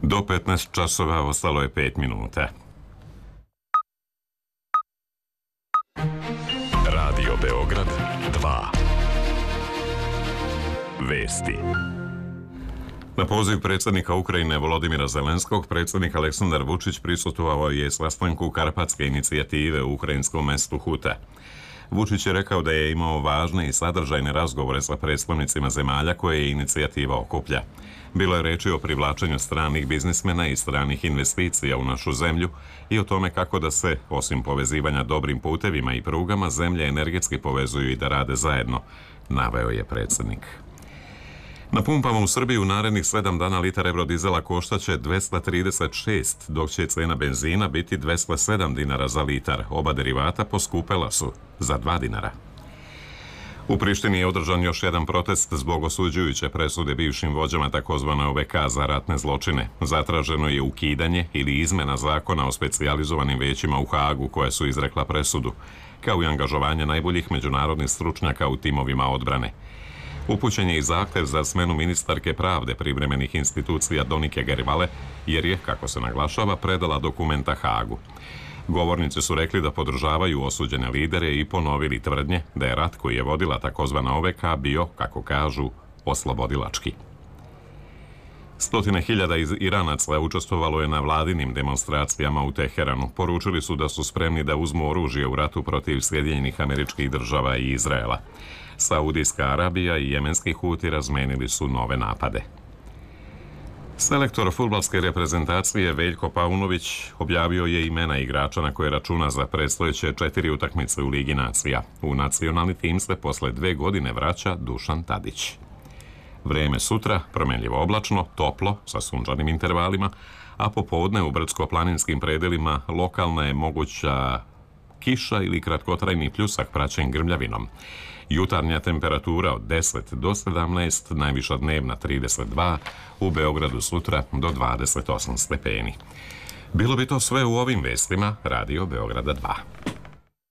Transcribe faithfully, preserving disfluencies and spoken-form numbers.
Do petnaest časova ostalo je pet minuta. Radio Beograd dva. Vesti. Na poziv predsjednika Ukrajine Volodimira Zelenskog, predsjednik Aleksandar Vučić prisustvovao je sastanku Karpatske inicijative u ukrajinskom mestu Huta. Vučić je rekao da je imao važne i sadržajne razgovore sa predstavnicima zemalja koje je inicijativa okuplja. Bilo je reči o privlačenju stranih biznismena i stranih investicija u našu zemlju i o tome kako da se, osim povezivanja dobrim putevima i prugama, zemlje energetski povezuju i da rade zajedno, naveo je predsjednik. Na pumpama u Srbiji u narednih sedam dana litar eurodizela koštaće dvesta trideset šest, dok će cena benzina biti dvesta sedam dinara za litar. Oba derivata poskupela su za dva dinara. U Prištini je održan još jedan protest zbog osuđujuće presude bivšim vođama takozvane O V K za ratne zločine. Zatraženo je ukidanje ili izmena zakona o specijalizovanim većima u Hagu koje su izrekla presudu, kao i angažovanje najboljih međunarodnih stručnjaka u timovima odbrane. Upućen je i zahtev za smenu ministarke pravde privremenih institucija Donike Gerivale, jer je, kako se naglašava, predala dokumenta Hagu. Govornici su rekli da podržavaju osuđene lidere i ponovili tvrdnje da je rat koji je vodila takozvana O V K bio, kako kažu, oslobodilački. Stotine hiljada Iranaca učestvovalo je na vladinim demonstracijama u Teheranu. Poručili su da su spremni da uzmu oružje u ratu protiv Sjedinjenih Američkih Država i Izraela. Saudijska Arabija i jemenski Huti razmenili su nove napade. Selektor fudbalske reprezentacije Veljko Paunović objavio je imena igrača na koje računa za predstojeće četiri utakmice u Ligi nacija. U nacionalni tim se posle dve godine vraća Dušan Tadić. Vreme sutra promenljivo oblačno, toplo, sa sunčanim intervalima, a popodne u brdsko-planinskim predelima lokalna je moguća kiša ili kratkotrajni pljusak praćen grmljavinom. Jutarnja temperatura od deset do sedamnaest, najviša dnevna trideset dva, u Beogradu sutra do dvadeset osam stepeni. Bilo bi to sve u ovim vestima Radio Beograda dva.